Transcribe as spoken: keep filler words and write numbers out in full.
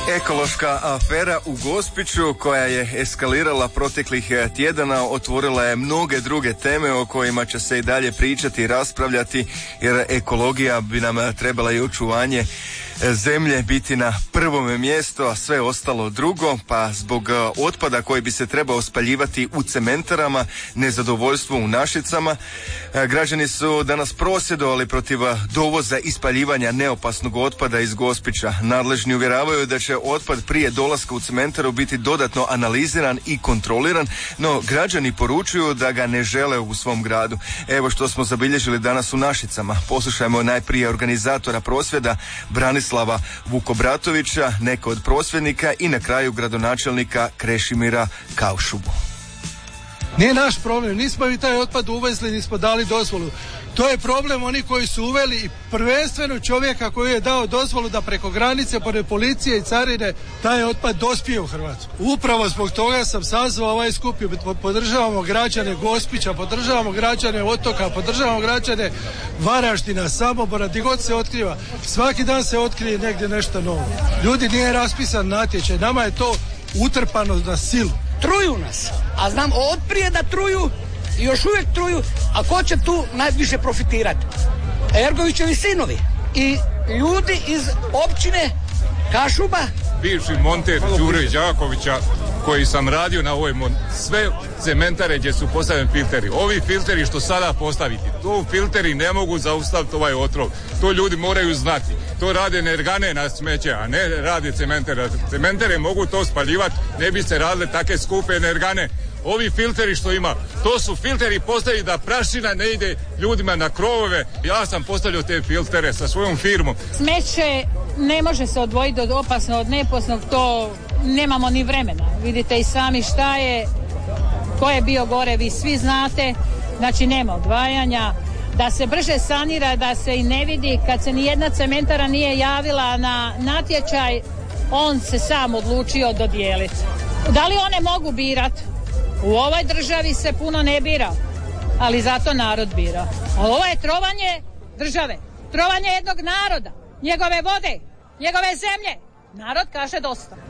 Ekološka afera u Gospiću koja je eskalirala proteklih tjedana otvorila je mnoge druge teme o kojima će se i dalje pričati i raspravljati, jer ekologija bi nam trebala i očuvanje zemlje biti na prvome mjestu, a sve ostalo drugo, pa zbog otpada koji bi se trebao spaljivati u cementarama, nezadovoljstvo u Našicama, građani su danas prosvjedovali protiv dovoza i spaljivanja neopasnog otpada iz Gospića. Nadležni uvjeravaju da će otpad prije dolaska u cementaru biti dodatno analiziran i kontroliran, no građani poručuju da ga ne žele u svom gradu. Evo što smo zabilježili danas u Našicama. Poslušajmo najprije organizatora prosvjeda Branislava Vukobratovića, neka od prosvjednika i na kraju gradonačelnika Krešimira Kaušubu. Nije naš problem, nismo mi taj otpad uvezli, nismo dali dozvolu. To je problem oni koji su uveli i prvenstveno čovjeka koji je dao dozvolu da preko granice, pored policije i carine, taj otpad dospije u Hrvatsku. Upravo zbog toga sam sazvao ovaj skup i podržavamo građane Gospića, podržavamo građane Otoka, podržavamo građane Varaždina, Samobora, gdje god se otkriva. Svaki dan se otkrije negdje nešto novo. Ljudi, nije raspisan natječaj, nama je to utrpano na silu. Truju nas, a znam otprije da truju i još uvijek truju, a ko će tu najviše profitirati? Ergovićevi sinovi i ljudi iz općine Kašuba. Bivši monter Đure Đakovića, koji sam radio na ovoj mon... sve cementare gdje su postavljeni filteri. Ovi filteri što sada postaviti, to filteri ne mogu zaustaviti ovaj otrov. To ljudi moraju znati. To rade energane na smeće, a ne rade cementere. Cementere mogu to spaljivati, ne bi se radile takve skupe energane. Ovi filteri što ima, to su filteri postaviti da prašina ne ide ljudima na krovove. Ja sam postavljao te filtere sa svojom firmom. Smeće ne može se odvojiti od opasnog, od neopasnog, to nemamo ni vremena. Vidite i sami šta je, ko je bio gore, vi svi znate, znači nema odvajanja. Da se brže sanira, da se i ne vidi, kad se ni jedna cementara nije javila na natječaj, on se sam odlučio dodijeliti. Da li one mogu birati? U ovoj državi se puno ne bira, ali zato narod bira. A ovo je trovanje države, trovanje jednog naroda, njegove vode, njegove zemlje. Narod kaže dosta.